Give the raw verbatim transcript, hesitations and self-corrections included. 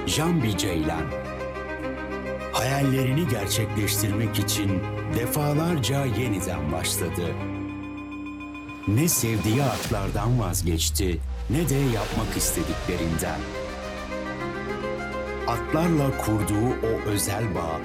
Jambi Ceylan. Hayallerini gerçekleştirmek için defalarca yeniden başladı. Ne sevdiği atlardan vazgeçti, ne de yapmak istediklerinden. Atlarla kurduğu o özel bağ